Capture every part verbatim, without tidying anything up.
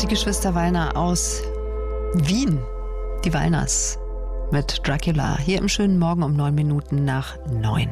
Die Geschwister Wallner aus Wien, die Wallners mit Dracula, hier im schönen Morgen um neun Minuten nach neun.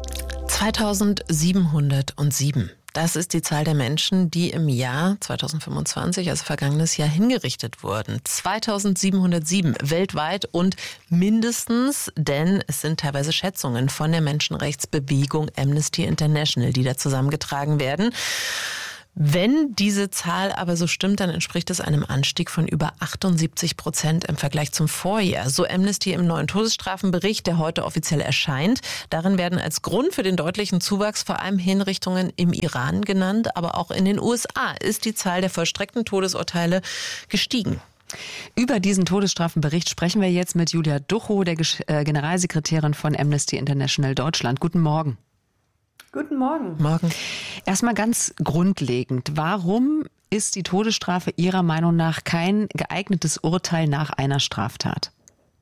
zweitausendsiebenhundertsieben. Das ist die Zahl der Menschen, die im Jahr zweitausendfünfundzwanzig, also vergangenes Jahr, hingerichtet wurden. zweitausendsiebenhundertsieben weltweit und mindestens, denn es sind teilweise Schätzungen von der Menschenrechtsbewegung Amnesty International, die da zusammengetragen werden. Wenn diese Zahl aber so stimmt, dann entspricht es einem Anstieg von über achtundsiebzig Prozent im Vergleich zum Vorjahr. So Amnesty im neuen Todesstrafenbericht, der heute offiziell erscheint. Darin werden als Grund für den deutlichen Zuwachs vor allem Hinrichtungen im Iran genannt, aber auch in den U S A ist die Zahl der vollstreckten Todesurteile gestiegen. Über diesen Todesstrafenbericht sprechen wir jetzt mit Julia Duchow, der Generalsekretärin von Amnesty International Deutschland. Guten Morgen. Guten Morgen. Morgen. Erstmal ganz grundlegend. Warum ist die Todesstrafe Ihrer Meinung nach kein geeignetes Urteil nach einer Straftat?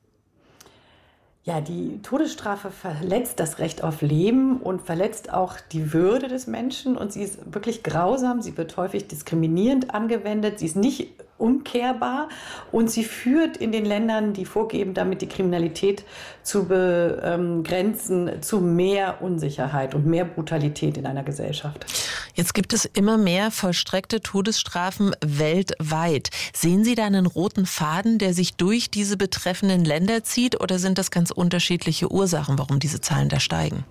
Ja, die Todesstrafe verletzt das Recht auf Leben und verletzt auch die Würde des Menschen. Und sie ist wirklich grausam. Sie wird häufig diskriminierend angewendet. Sie ist nicht umkehrbar und sie führt in den Ländern, die vorgeben, damit die Kriminalität zu begrenzen, zu mehr Unsicherheit und mehr Brutalität in einer Gesellschaft. Jetzt gibt es immer mehr vollstreckte Todesstrafen weltweit. Sehen Sie da einen roten Faden, der sich durch diese betreffenden Länder zieht, oder sind das ganz unterschiedliche Ursachen, warum diese Zahlen da steigen?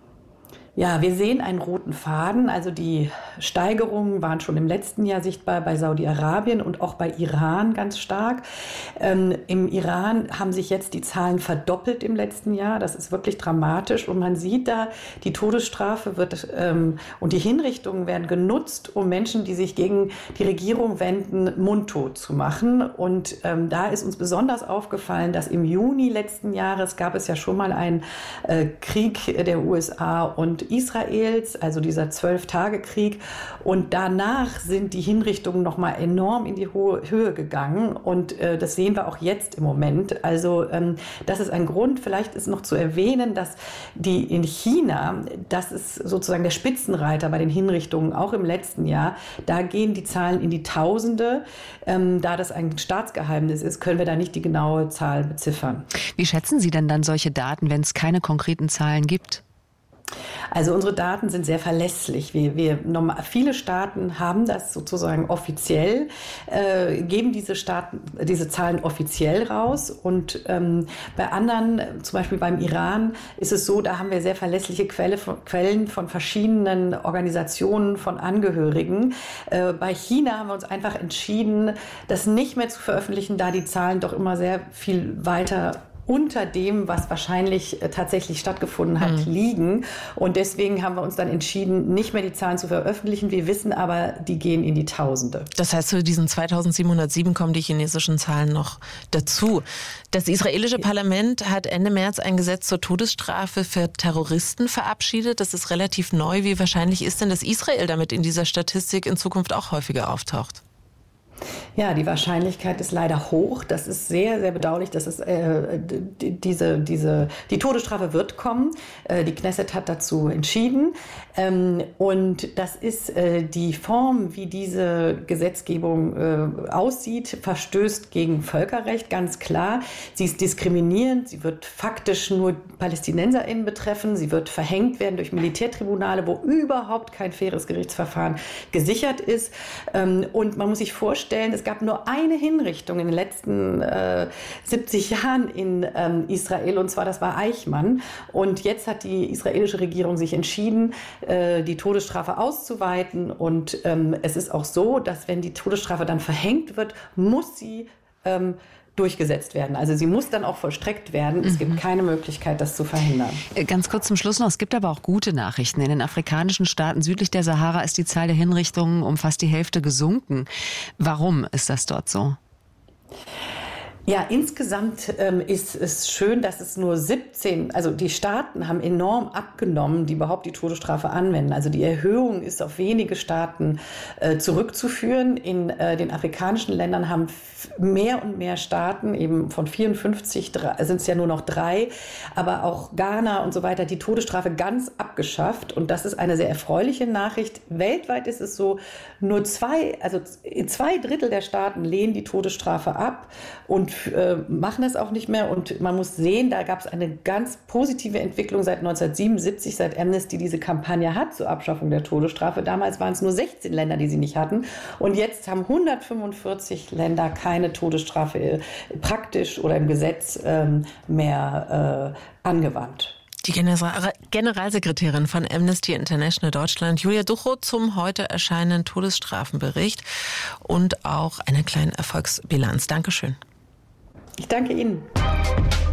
Ja, wir sehen einen roten Faden. Also die Steigerungen waren schon im letzten Jahr sichtbar bei Saudi-Arabien und auch bei Iran ganz stark. Ähm, Im Iran haben sich jetzt die Zahlen verdoppelt im letzten Jahr. Das ist wirklich dramatisch. Und man sieht da, die Todesstrafe wird ähm, und die Hinrichtungen werden genutzt, um Menschen, die sich gegen die Regierung wenden, mundtot zu machen. Und ähm, da ist uns besonders aufgefallen, dass im Juni letzten Jahres gab es ja schon mal einen äh, Krieg der U S A und Israels, also dieser Zwölf-Tage-Krieg. Und danach sind die Hinrichtungen noch mal enorm in die hohe Höhe gegangen. Und äh, das sehen wir auch jetzt im Moment. Also ähm, das ist ein Grund. Vielleicht ist noch zu erwähnen, dass die in China, das ist sozusagen der Spitzenreiter bei den Hinrichtungen, auch im letzten Jahr, da gehen die Zahlen in die Tausende. Ähm, da das ein Staatsgeheimnis ist, können wir da nicht die genaue Zahl beziffern. Wie schätzen Sie denn dann solche Daten, wenn es keine konkreten Zahlen gibt? Also unsere Daten sind sehr verlässlich. Wir, wir, viele Staaten haben das sozusagen offiziell, äh, geben diese, Staaten, diese Zahlen offiziell raus. Und ähm, bei anderen, zum Beispiel beim Iran, ist es so, da haben wir sehr verlässliche Quelle von, Quellen von verschiedenen Organisationen, von Angehörigen. Äh, bei China haben wir uns einfach entschieden, das nicht mehr zu veröffentlichen, da die Zahlen doch immer sehr viel weiter unter dem, was wahrscheinlich tatsächlich stattgefunden hat, mhm. liegen. Und deswegen haben wir uns dann entschieden, nicht mehr die Zahlen zu veröffentlichen. Wir wissen aber, die gehen in die Tausende. Das heißt, zu diesen zweitausendsiebenhundertsieben kommen die chinesischen Zahlen noch dazu. Das israelische Parlament hat Ende März ein Gesetz zur Todesstrafe für Terroristen verabschiedet. Das ist relativ neu. Wie wahrscheinlich ist denn, dass Israel damit in dieser Statistik in Zukunft auch häufiger auftaucht? Ja, die Wahrscheinlichkeit ist leider hoch. Das ist sehr, sehr bedauerlich. Das ist, äh, die, diese, diese, die Todesstrafe wird kommen. Äh, die Knesset hat dazu entschieden. Ähm, und das ist äh, die Form, wie diese Gesetzgebung äh, aussieht, verstößt gegen Völkerrecht, ganz klar. Sie ist diskriminierend. Sie wird faktisch nur PalästinenserInnen betreffen. Sie wird verhängt werden durch Militärtribunale, wo überhaupt kein faires Gerichtsverfahren gesichert ist. Ähm, und man muss sich vorstellen, es gab nur eine Hinrichtung in den letzten äh, siebzig Jahren in ähm, Israel, und zwar das war Eichmann. Und jetzt hat die israelische Regierung sich entschieden, äh, die Todesstrafe auszuweiten. Und ähm, es ist auch so, dass wenn die Todesstrafe dann verhängt wird, muss sie ähm, durchgesetzt werden. Also sie muss dann auch vollstreckt werden. Es gibt keine Möglichkeit, das zu verhindern. Ganz kurz zum Schluss noch, es gibt aber auch gute Nachrichten. In den afrikanischen Staaten südlich der Sahara ist die Zahl der Hinrichtungen um fast die Hälfte gesunken. Warum ist das dort so? Ja, insgesamt ähm, ist es schön, dass es nur siebzehn, also die Staaten haben enorm abgenommen, die überhaupt die Todesstrafe anwenden. Also die Erhöhung ist auf wenige Staaten äh, zurückzuführen. In äh, den afrikanischen Ländern haben mehr und mehr Staaten, eben von vierundfünfzig sind es ja nur noch drei, aber auch Ghana und so weiter, die Todesstrafe ganz abgeschafft. Und das ist eine sehr erfreuliche Nachricht. Weltweit ist es so, nur zwei, also zwei Drittel der Staaten lehnen die Todesstrafe ab und äh, machen das auch nicht mehr. Und man muss sehen, da gab es eine ganz positive Entwicklung seit neunzehnhundertsiebenundsiebzig, seit Amnesty diese Kampagne hat zur Abschaffung der Todesstrafe. Damals waren es nur sechzehn Länder, die sie nicht hatten. Und jetzt haben hundertfünfundvierzig Länder keine Todesstrafe äh, praktisch oder im Gesetz ähm, mehr äh, angewandt. Die General- Generalsekretärin von Amnesty International Deutschland, Julia Duchow, zum heute erscheinenden Todesstrafenbericht und auch einer kleinen Erfolgsbilanz. Dankeschön. Ich danke Ihnen.